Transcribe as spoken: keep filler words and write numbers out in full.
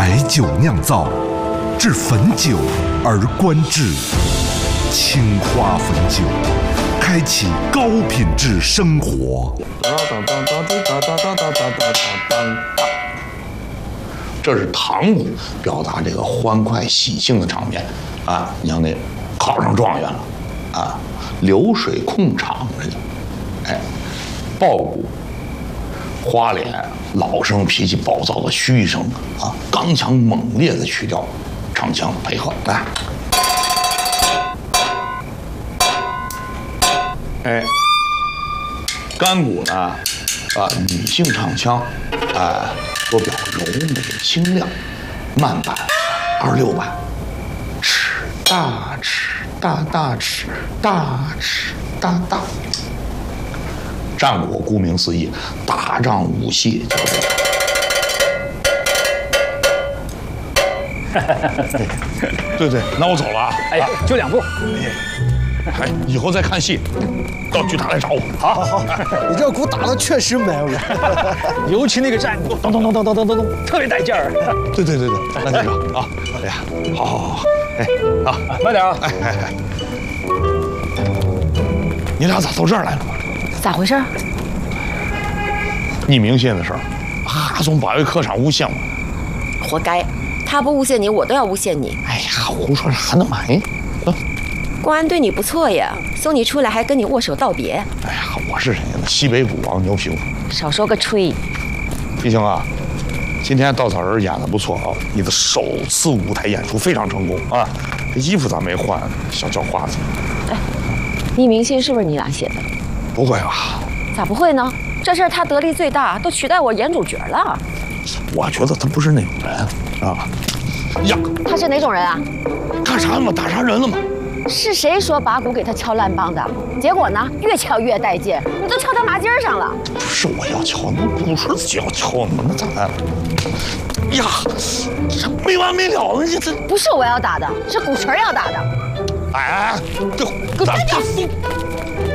白酒酿造，制汾酒而观致，青花汾酒，开启高品质生活。 这是堂鼓，表达这个欢快喜庆的场面啊！你像那考上状元了啊，流水控场这就，哎，豹鼓，花脸老生脾气暴躁的虚声啊，刚强猛烈的曲调，唱腔配合来，哎，干鼓呢啊，女性唱腔啊。多表柔美清亮，慢板、二六板，尺大尺大大尺大尺大大。战鼓顾名思义，打仗武器叫这个。对对，那我走了啊！ 哎呀，就两步。 哎，以后再看戏，到剧场来找我。 好，好，好，你这鼓打的确实美， 尤其那个战鼓，咚咚咚咚咚咚咚咚，特别带劲儿。 对对对对，那那个啊，哎呀，好好好，哎，啊， 慢点啊！ 哎哎哎，你俩咋到这儿来了？ 咋回事？ 匿名信的事儿，哈总保卫客场诬陷我， 活该！他不诬陷你，我都要诬陷你。 哎呀，胡说啥呢嘛？哎。 公安对你不错呀，送你出来还跟你握手道别。 哎呀，我是谁呢？西北鼓王牛皮虎。 少说个吹。 碧青啊，今天稻草人演得不错啊，你的首次舞台演出非常成功啊。这衣服咋没换？小叫花子。 哎，匿名信是不是你俩写的？ 不会吧？ 咋不会呢？这事儿他得力最大，都取代我演主角了。 我觉得他不是那种人啊。呀， 他是哪种人啊？ 干啥嘛？打杀人了吗？ 是谁说把鼓给他敲烂梆的？结果呢，越敲越带劲，你都敲到麻筋上了。 不是我要敲，那鼓槌自己要敲呢，那咋办？呀，这没完没了了，你这不是我要打的，是鼓槌要打的。 哎，给我打打